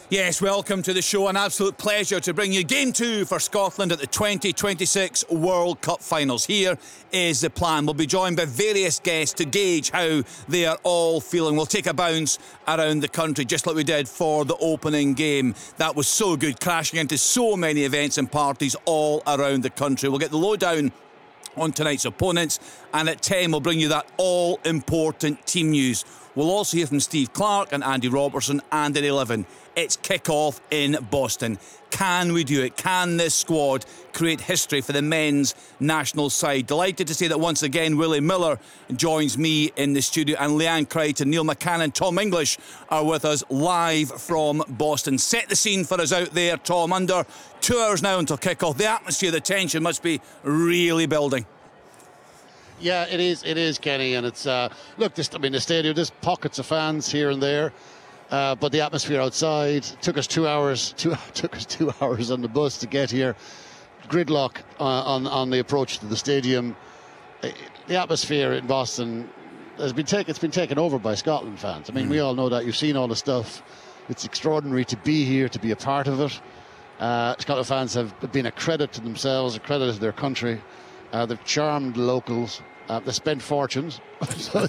Yes, welcome to the show. An absolute pleasure to bring you Game 2 for Scotland at the 2026 World Cup Finals. Here is the plan. We'll be joined by various guests to gauge how they are all feeling. We'll take a bounce around the country, just like we did for the opening game. That was so good, crashing into so many events and parties all around the country. We'll get the lowdown on tonight's opponents, and at 10 we'll bring you that all-important team news. We'll also hear from Steve Clarke and Andy Robertson, and at 11 it's kick-off in Boston. Can we do it? Can this squad create history for the men's national side? Delighted to say that once again Willie Miller joins me in the studio, and Leanne Crichton, Neil McCann and Tom English are with us live from Boston. Set the scene for us out there, Tom. Under 2 hours now until kick-off. The atmosphere, the tension must be really building. Yeah, it is, Kenny, and it's look. The stadium. There's pockets of fans here and there, but the atmosphere outside took us 2 hours. Took us 2 hours on the bus to get here. Gridlock on the approach to the stadium. The atmosphere in Boston has been taken over by Scotland fans. I mean, we all know that. You've seen all the stuff. It's extraordinary to be here, to be a part of it. Scotland fans have been a credit to themselves, a credit to their country. They've charmed locals. They spent fortunes, so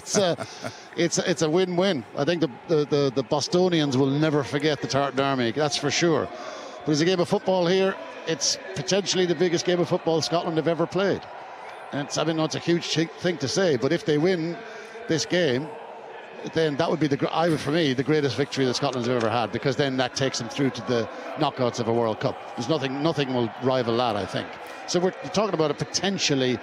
it's a win-win. I think the Bostonians will never forget the Tartan Army, that's for sure. But as a game of football here, it's potentially the biggest game of football Scotland have ever played. And it's a huge thing to say, but if they win this game, then that would be for me the greatest victory that Scotland's ever had, because then that takes them through to the knockouts of a World Cup. There's nothing will rival that, I think. So we're talking about a potentially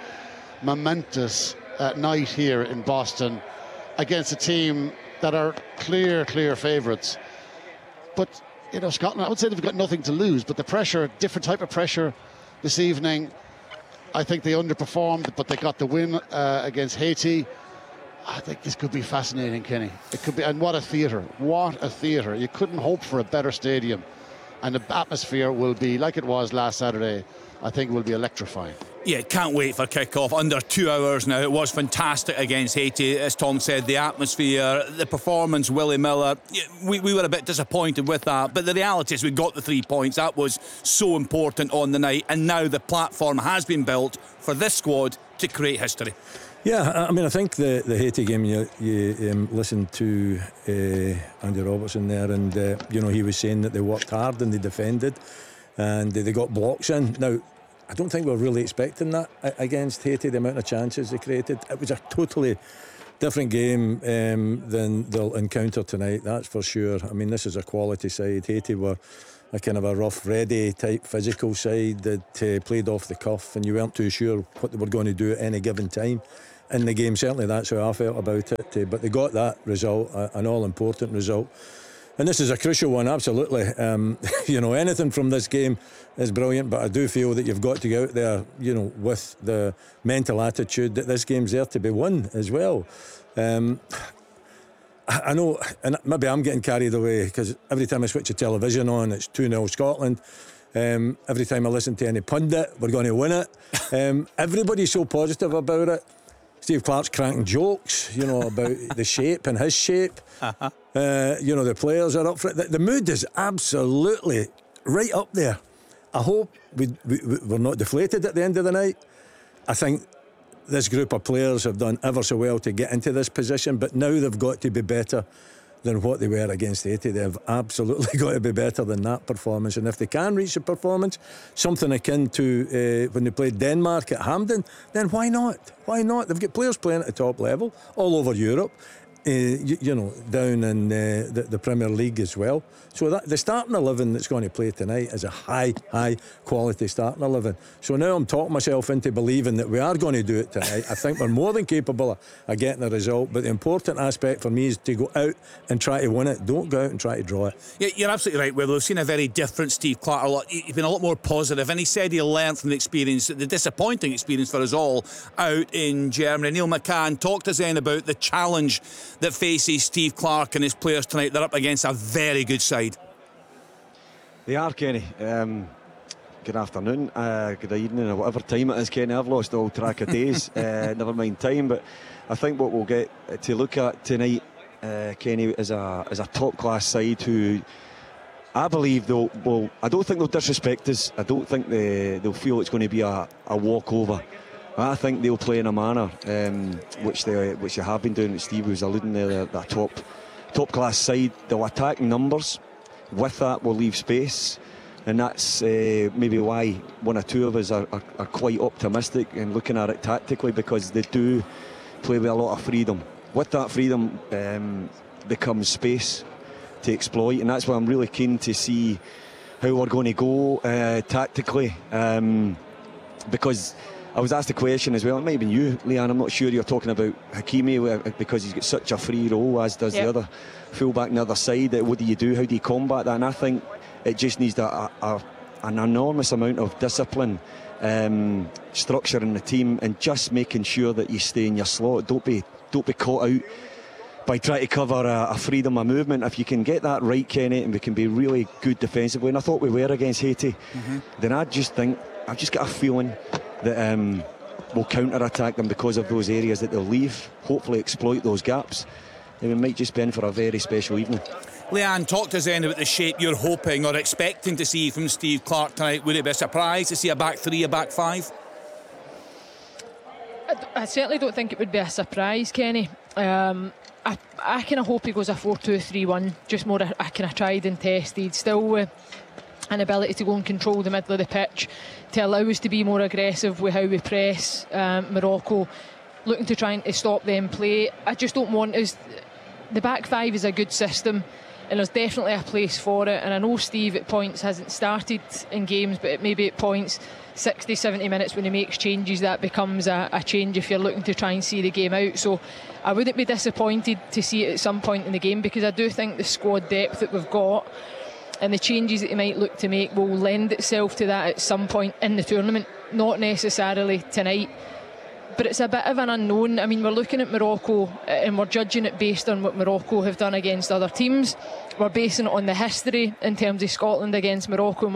momentous night here in Boston against a team that are clear favourites. But, Scotland, I would say they've got nothing to lose, but the pressure, different type of pressure this evening. I think they underperformed, but they got the win against Haiti. I think this could be fascinating, Kenny. It could be, and what a theatre. What a theatre. You couldn't hope for a better stadium. And the atmosphere will be, like it was last Saturday, I think it will be electrifying. Yeah, can't wait for kick-off. Under 2 hours now. It was fantastic against Haiti. As Tom said, the atmosphere, the performance, Willie Miller, we were a bit disappointed with that. But the reality is we got the 3 points. That was so important on the night. And now the platform has been built for this squad to create history. Yeah, I think the Haiti game, you listened to Andy Robertson there, and he was saying that they worked hard and they defended and they got blocks in. Now, I don't think we're really expecting that against Haiti, the amount of chances they created. It was a totally different game than they'll encounter tonight, that's for sure. I mean, this is a quality side. Haiti were a kind of a rough, ready type physical side that played off the cuff, and you weren't too sure what they were going to do at any given time in the game. Certainly that's how I felt about it, but they got that result, an all-important result. And this is a crucial one, absolutely. Anything from this game is brilliant, but I do feel that you've got to go out there, with the mental attitude that this game's there to be won as well. I know, and maybe I'm getting carried away, because every time I switch the television on, it's 2-0 Scotland. Every time I listen to any pundit, we're going to win it. Everybody's so positive about it. Steve Clarke's cracking jokes, about the shape and his shape. The players are up for it. The mood is absolutely right up there. I hope we're not deflated at the end of the night. I think this group of players have done ever so well to get into this position, but now they've got to be better than what they were against Haiti. They've absolutely got to be better than that performance, and if they can reach a performance something akin to when they played Denmark at Hampden, then why not? They've got players playing at the top level all over Europe, down in the Premier League as well. So that the starting 11 that's going to play tonight is a high quality starting 11. So now I'm talking myself into believing that we are going to do it tonight. I think we're more than capable of getting a result, but the important aspect for me is to go out and try to win it. Don't go out and try to draw it. Yeah, you're absolutely right, Will. We've seen a very different Steve Clarke. He's been a lot more positive, and he said he learned from the experience, the disappointing experience for us all out in Germany. Neil McCann talked to us then about the challenge that faces Steve Clarke and his players tonight. They're up against a very good side. They are, Kenny. Good afternoon, good evening, or whatever time it is, Kenny. I've lost all track of days, never mind time. But I think what we'll get to look at tonight, Kenny, is a top-class side who I believe I don't think they'll disrespect us. I don't think they'll feel it's going to be a walkover. I think they'll play in a manner which they have been doing. Steve was alluding there, that top class side. They'll attack numbers. With that, we'll leave space, and that's maybe why one or two of us are quite optimistic and looking at it tactically, because they do play with a lot of freedom. With that freedom becomes space to exploit, and that's why I'm really keen to see how we're going to go tactically, because I was asked a question as well, it might have been you, Leanne, I'm not sure, you're talking about Hakimi because he's got such a free role, as does the other fullback on the other side. What do you do? How do you combat that? And I think it just needs an enormous amount of discipline, structure in the team, and just making sure that you stay in your slot. Don't be caught out by trying to cover a freedom of movement. If you can get that right, Kenny, and we can be really good defensively, and I thought we were against Haiti, then I've just got a feeling that we'll counter-attack them because of those areas that they'll leave, hopefully exploit those gaps, and we might just be in for a very special evening. Leanne, talk to us then about the shape you're hoping or expecting to see from Steve Clarke tonight. Would it be a surprise to see a back three, a back five? I certainly don't think it would be a surprise, Kenny. I kind of hope he goes a 4-2-3-1, just more a kind of tried and tested, still with an ability to go and control the middle of the pitch, to allow us to be more aggressive with how we press Morocco, looking to try and stop them play. I just don't want us. The back five is a good system, and there's definitely a place for it, and I know Steve at points hasn't started in games, but maybe at points 60-70 minutes when he makes changes, that becomes a change if you're looking to try and see the game out. So I wouldn't be disappointed to see it at some point in the game, because I do think the squad depth that we've got and the changes that he might look to make will lend itself to that at some point in the tournament, not necessarily tonight. But it's a bit of an unknown. I mean, we're looking at Morocco and we're judging it based on what Morocco have done against other teams. We're basing it on the history in terms of Scotland against Morocco.